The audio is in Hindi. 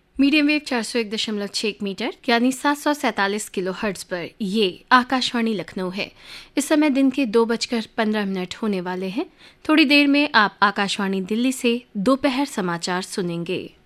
मीडियम वेव 401.6 मीटर यानी 747 किलो हर्ट्ज पर ये आकाशवाणी लखनऊ है। इस समय दिन के 2:15 होने वाले हैं। थोड़ी देर में आप आकाशवाणी दिल्ली से दोपहर समाचार सुनेंगे।